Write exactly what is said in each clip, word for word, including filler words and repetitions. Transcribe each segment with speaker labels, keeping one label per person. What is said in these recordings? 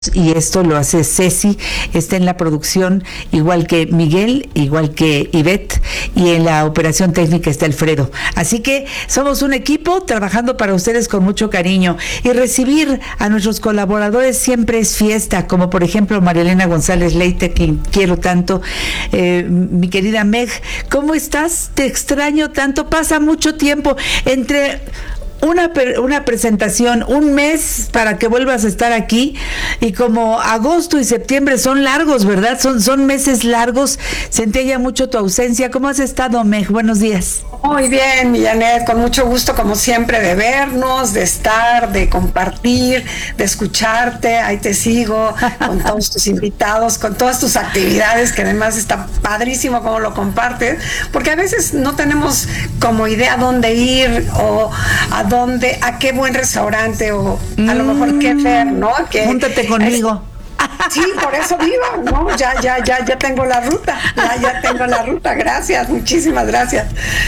Speaker 1: Y esto lo hace Ceci, está en la producción, igual que Miguel, igual que Ivette, y en la operación técnica está Alfredo. Así que somos un equipo trabajando para ustedes con mucho cariño, y recibir a nuestros colaboradores siempre es fiesta, como por ejemplo Marielena González Leite, quien quiero tanto. Eh, mi querida Meg, ¿cómo estás? Te extraño tanto, pasa mucho tiempo entre Una, una presentación, un mes para que vuelvas a estar aquí, y como agosto y septiembre son largos, ¿verdad? Son, son meses largos. Sentí ya mucho tu ausencia. ¿Cómo has estado, Meg? Buenos días.
Speaker 2: Muy bien, mi Janet, con mucho gusto como siempre de vernos, de estar, de compartir, de escucharte. Ahí te sigo con todos tus invitados, con todas tus actividades, que además está padrísimo como lo compartes, porque a veces no tenemos como idea dónde ir o a dónde, a qué buen restaurante o a lo mejor qué ver, ¿no? Que
Speaker 1: júntate conmigo.
Speaker 2: Es, sí, por eso vivo, ¿no? Ya, ya, ya, ya tengo la ruta, ya, ya tengo la ruta. Gracias, muchísimas gracias.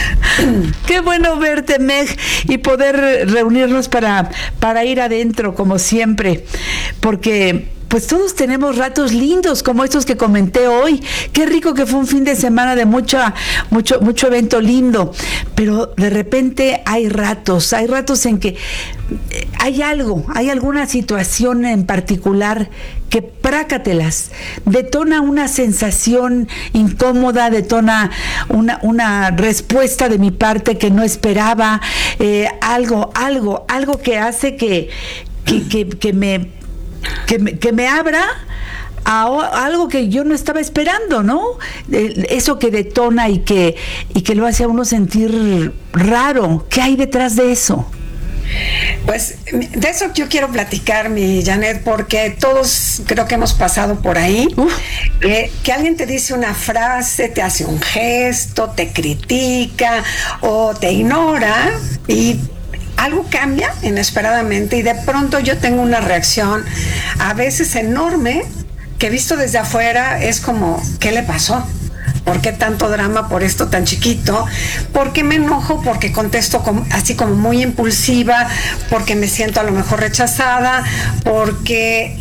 Speaker 1: Qué bueno verte, Meg, y poder reunirnos para, para ir adentro, como siempre, porque pues todos tenemos ratos lindos como estos que comenté hoy. Qué rico que fue un fin de semana de mucha, mucho, mucho evento lindo, pero de repente hay ratos, hay ratos en que hay algo, hay alguna situación en particular que, prácatelas, detona una sensación incómoda, detona una, una respuesta de mi parte que no esperaba, eh, algo, algo, algo que hace que, que, que, que me Que me, que me abra a, a algo que yo no estaba esperando, ¿no? Eso que detona y que, y que lo hace a uno sentir raro. ¿Qué hay detrás de eso?
Speaker 2: Pues de eso yo quiero platicar, mi Janet, porque todos creo que hemos pasado por ahí. Eh, que alguien te dice una frase, te hace un gesto, te critica o te ignora, y algo cambia inesperadamente, y de pronto yo tengo una reacción a veces enorme, que visto desde afuera es como, ¿qué le pasó? ¿Por qué tanto drama por esto tan chiquito? ¿Por qué me enojo? Porque contesto como, así como muy impulsiva, porque me siento a lo mejor rechazada, porque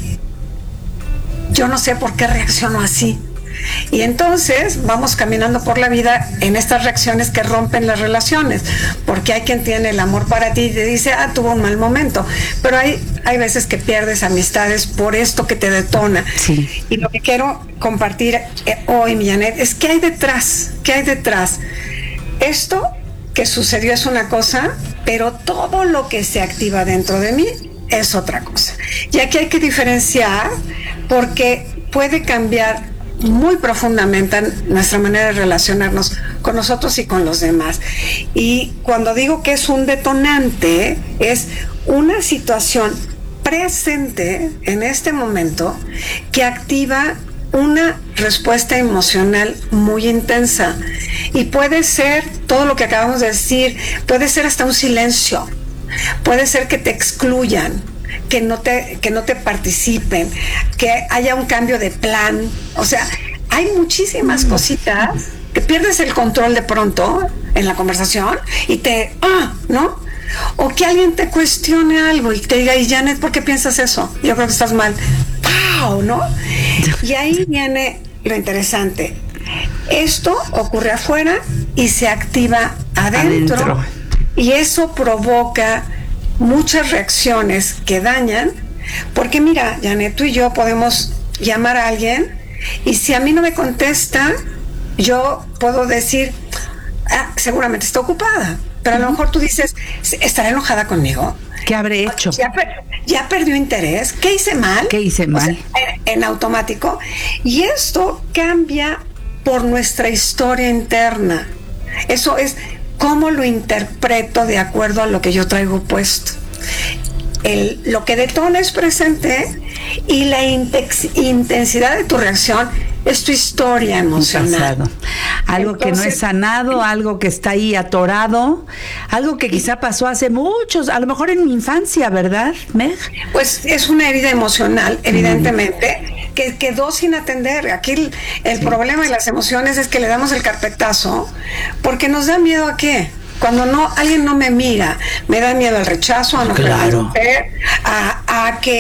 Speaker 2: yo no sé por qué reacciono así. Y entonces vamos caminando por la vida en estas reacciones que rompen las relaciones, porque hay quien tiene el amor para ti y te dice, ah, tuvo un mal momento, pero hay, hay veces que pierdes amistades por esto que te detona.
Speaker 1: Sí.
Speaker 2: Y lo que quiero compartir eh, hoy, mi Janet, es qué hay detrás, qué hay detrás. Esto que sucedió es una cosa, pero todo lo que se activa dentro de mí es otra cosa. Y aquí hay que diferenciar, porque puede cambiar muy profundamente nuestra manera de relacionarnos con nosotros y con los demás. Y cuando digo que es un detonante, es una situación presente en este momento que activa una respuesta emocional muy intensa, y puede ser todo lo que acabamos de decir, puede ser hasta un silencio, puede ser que te excluyan, que no te, que no te participen, que haya un cambio de plan. O sea, hay muchísimas cositas que pierdes el control de pronto en la conversación y te, ah, ¿no? O que alguien te cuestione algo y te diga, y Janet, ¿por qué piensas eso? Yo creo que estás mal. ¡Pau! ¿No? Y ahí viene lo interesante. Esto ocurre afuera y se activa adentro, adentro. Y eso provoca muchas reacciones que dañan, porque mira, Janet, tú y yo podemos llamar a alguien, y si a mí no me contesta, yo puedo decir, ah, seguramente está ocupada, pero a lo mejor tú dices, ¿estará enojada conmigo?
Speaker 1: ¿Qué habré hecho?
Speaker 2: ¿Ya, ya perdió interés? ¿Qué hice mal?
Speaker 1: ¿Qué hice mal?
Speaker 2: O sea, en, en automático. Y esto cambia por nuestra historia interna. Eso es cómo lo interpreto de acuerdo a lo que yo traigo puesto. El, lo que detona es presente, y la intex, intensidad de tu reacción es tu historia emocional.
Speaker 1: Pasado. Algo Entonces, que no es sanado, algo que está ahí atorado, algo que quizá pasó hace muchos, a lo mejor en mi infancia, ¿verdad, Meg?
Speaker 2: Pues es una herida emocional, evidentemente, mm. que quedó sin atender. Aquí el, el sí. problema de las emociones es que le damos el carpetazo porque nos da miedo a qué. Cuando no, alguien no me mira, me da miedo al rechazo, a no
Speaker 1: claro.
Speaker 2: pertenecer, a, a que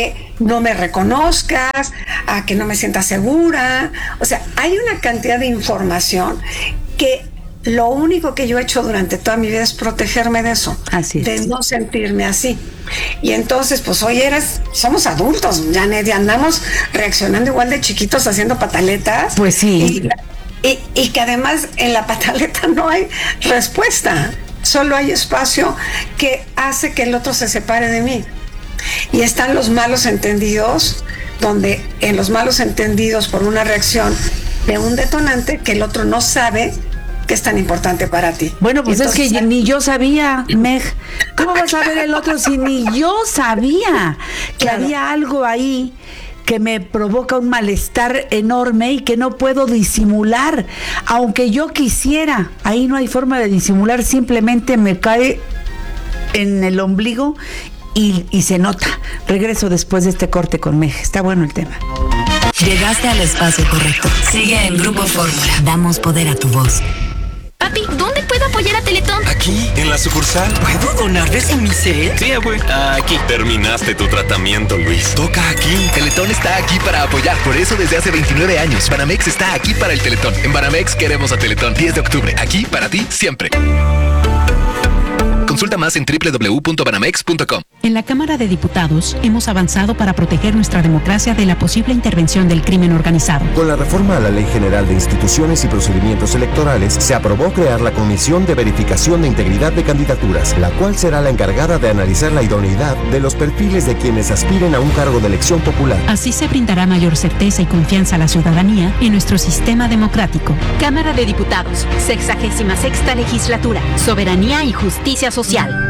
Speaker 2: no me reconozcas, a que no me sienta segura. O sea, hay una cantidad de información que lo único que yo he hecho durante toda mi vida es protegerme de eso,
Speaker 1: así es.
Speaker 2: De no sentirme así. Y entonces, pues hoy eres, somos adultos, Janet, y andamos reaccionando igual de chiquitos haciendo pataletas.
Speaker 1: Pues sí.
Speaker 2: Y, y, y que además en la pataleta no hay respuesta, solo hay espacio que hace que el otro se separe de mí. Y están los malos entendidos, donde en los malos entendidos por una reacción de un detonante que el otro no sabe que es tan importante para ti.
Speaker 1: Bueno, pues entonces, es que ni yo sabía, Meg. ¿Cómo vas a ver el otro si ni yo sabía que claro. había algo ahí que me provoca un malestar enorme y que no puedo disimular, aunque yo quisiera? Ahí no hay forma de disimular, simplemente me cae en el ombligo y, y se nota. Regreso después de este corte con Meg. Está bueno el tema.
Speaker 3: Llegaste al espacio correcto. Sigue en Grupo Fórmula. Damos poder a tu voz.
Speaker 4: Papi, ¿dónde puedo apoyar a Teletón?
Speaker 5: Aquí, en la sucursal.
Speaker 6: ¿Puedo donar desde mi cel?
Speaker 5: Sí, abue. Aquí. Terminaste tu tratamiento, Luis.
Speaker 6: Toca aquí. Teletón está aquí para apoyar. Por eso desde hace veintinueve años, Banamex está aquí para el Teletón. En Banamex queremos a Teletón. diez de octubre. Aquí para ti, siempre. Consulta más en doble u doble u doble u punto banamex punto com.
Speaker 7: En la Cámara de Diputados hemos avanzado para proteger nuestra democracia de la posible intervención del crimen organizado.
Speaker 8: Con la reforma a la Ley General de Instituciones y Procedimientos Electorales, se aprobó crear la Comisión de Verificación de Integridad de Candidaturas, la cual será la encargada de analizar la idoneidad de los perfiles de quienes aspiren a un cargo de elección popular.
Speaker 7: Así se brindará mayor certeza y confianza a la ciudadanía en nuestro sistema democrático.
Speaker 4: Cámara de Diputados, sexagésima sexta legislatura, soberanía y justicia social.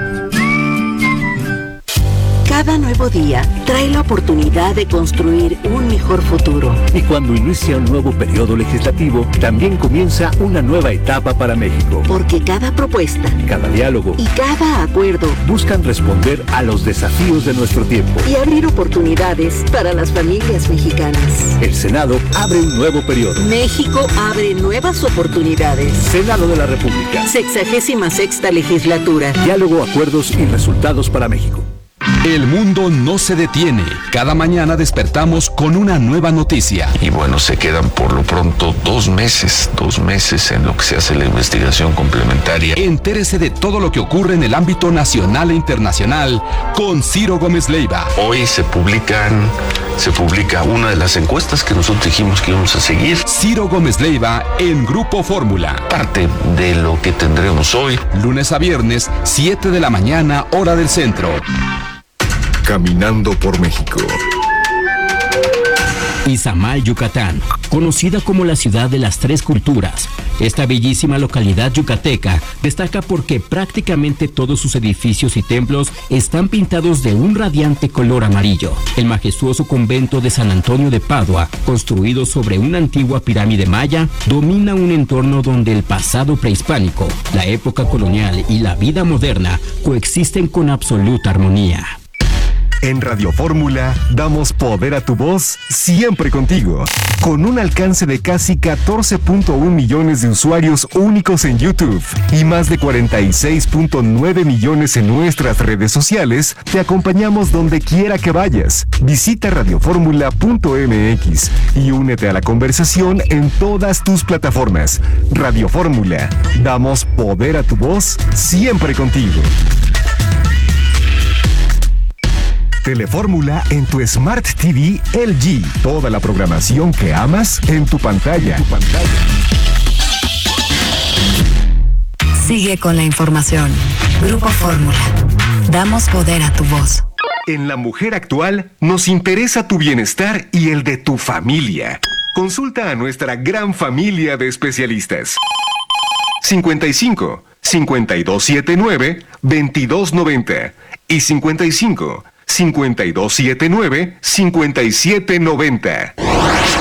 Speaker 9: Cada nuevo día trae la oportunidad de construir un mejor futuro.
Speaker 10: Y cuando inicia un nuevo periodo legislativo, también comienza una nueva etapa para México.
Speaker 9: Porque cada propuesta,
Speaker 10: cada diálogo
Speaker 9: y cada acuerdo
Speaker 10: buscan responder a los desafíos de nuestro tiempo
Speaker 9: y abrir oportunidades para las familias mexicanas.
Speaker 10: El Senado abre un nuevo periodo.
Speaker 9: México abre nuevas oportunidades.
Speaker 10: Senado de la República.
Speaker 9: Sexagésima sexta legislatura.
Speaker 10: Diálogo, acuerdos y resultados para México.
Speaker 11: El mundo no se detiene. Cada mañana despertamos con una nueva noticia.
Speaker 12: Y bueno, se quedan por lo pronto dos meses, dos meses en lo que se hace la investigación complementaria.
Speaker 11: Entérese de todo lo que ocurre en el ámbito nacional e internacional con Ciro Gómez Leiva.
Speaker 12: Hoy se publican, se publica una de las encuestas que nosotros dijimos que íbamos a seguir.
Speaker 11: Ciro Gómez Leiva en Grupo Fórmula.
Speaker 12: Parte de lo que tendremos hoy.
Speaker 11: Lunes a viernes, siete de la mañana, hora del centro.
Speaker 13: Caminando por México.
Speaker 14: Izamal, Yucatán, conocida como la ciudad de las tres culturas. Esta bellísima localidad yucateca destaca porque prácticamente todos sus edificios y templos están pintados de un radiante color amarillo. El majestuoso convento de San Antonio de Padua, construido sobre una antigua pirámide maya, domina un entorno donde el pasado prehispánico, la época colonial y la vida moderna coexisten con absoluta armonía.
Speaker 13: En Radio Fórmula damos poder a tu voz siempre contigo. Con un alcance de casi catorce punto uno millones de usuarios únicos en YouTube y más de cuarenta y seis punto nueve millones en nuestras redes sociales, te acompañamos donde quiera que vayas. Visita radio fórmula punto m x y únete a la conversación en todas tus plataformas. Radio Fórmula, damos poder a tu voz siempre contigo. Telefórmula en tu Smart T V L G. Toda la programación que amas en tu pantalla. Tu pantalla.
Speaker 3: Sigue con la información. Grupo Fórmula. Damos poder a tu voz.
Speaker 13: En La Mujer Actual nos interesa tu bienestar y el de tu familia. Consulta a nuestra gran familia de especialistas. cincuenta y cinco, cincuenta y dos setenta y nueve, veintidós noventa y cincuenta y cinco, cincuenta y dos setenta y nueve, cincuenta y siete noventa.